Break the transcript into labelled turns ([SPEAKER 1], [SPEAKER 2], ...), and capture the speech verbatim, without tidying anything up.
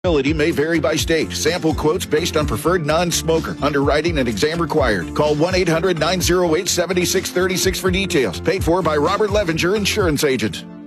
[SPEAKER 1] Ability may vary by state. Sample quotes based on preferred non-smoker. Underwriting and exam required. Call one eight hundred nine oh eight seven six three six for details. Paid for by Robert Levinger Insurance Agent.